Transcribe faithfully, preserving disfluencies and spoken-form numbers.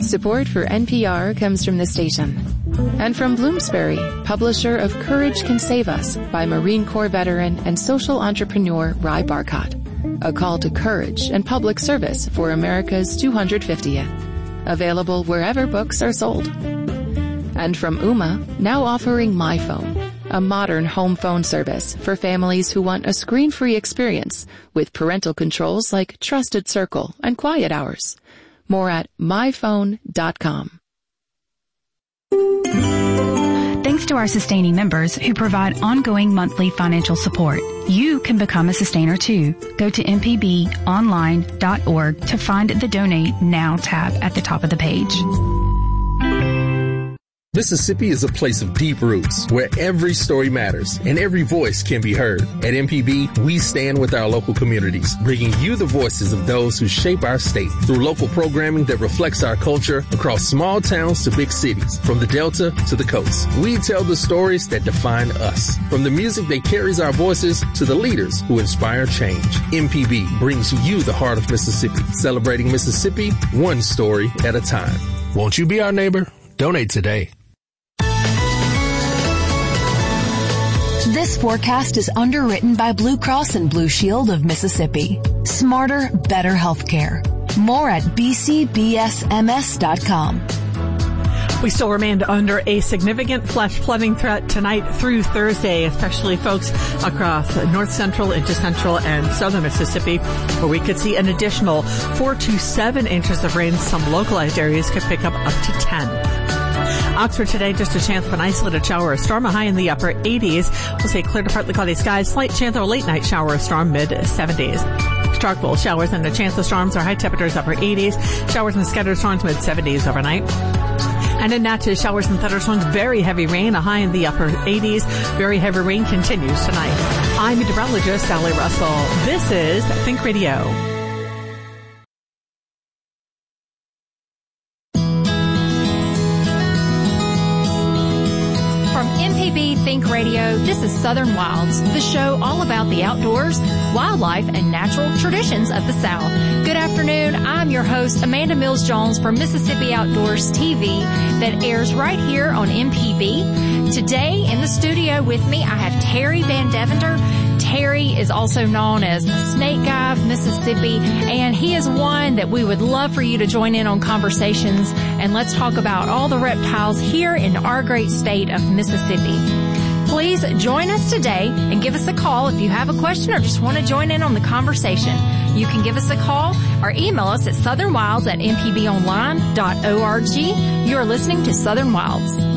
Support for N P R comes from the station. And from Bloomsbury, publisher of Courage Can Save Us by Marine Corps veteran and social entrepreneur Ry Barcott. A call to courage and public service for America's two hundred fiftieth. Available wherever books are sold. And from Ooma, now offering MyPhone, a modern home phone service for families who want a screen-free experience with parental controls like Trusted Circle and Quiet Hours. More at my phone dot com. Thanks to our sustaining members who provide ongoing monthly financial support. You can become a sustainer too. Go to m p b online dot org to find the Donate Now tab at the top of the page. Mississippi is a place of deep roots where every story matters and every voice can be heard. At M P B, we stand with our local communities, bringing you the voices of those who shape our state through local programming that reflects our culture across small towns to big cities, from the Delta to the coast. We tell the stories that define us, from the music that carries our voices to the leaders who inspire change. M P B brings you the heart of Mississippi, celebrating Mississippi one story at a time. Won't you be our neighbor? Donate today. This forecast is underwritten by Blue Cross and Blue Shield of Mississippi. Smarter, better healthcare. More at b c b s m s dot com. We still remain under a significant flash flooding threat tonight through Thursday, especially folks across north central into central and southern Mississippi, where we could see an additional four to seven inches of rain. Some localized areas could pick up up to ten. Oxford today, just a chance of an isolated shower or storm, a high in the upper eighties. We'll see clear to partly cloudy skies, slight chance of a late night shower or storm, mid seventies. Starkville, showers and a chance of storms, our high temperatures upper eighties, showers and scattered storms, mid seventies overnight. And in Natchez, showers and thunderstorms, very heavy rain, a high in the upper eighties. Very heavy rain continues tonight. I'm meteorologist Allie Russell. This is Think Radio. Think Radio, this is Southern Wilds, the show all about the outdoors, wildlife, and natural traditions of the South. Good afternoon. I'm your host, Amanda Mills-Jones from Mississippi Outdoors T V that airs right here on M P B. Today in the studio with me, I have Terry Van Deventer. Terry is also known as Snake Guy of Mississippi, and he is one that we would love for you to join in on conversations, and let's talk about all the reptiles here in our great state of Mississippi. Please join us today and give us a call if you have a question or just want to join in on the conversation. You can give us a call or email us at southernwilds at m p b online dot org. You are listening to Southern Wilds.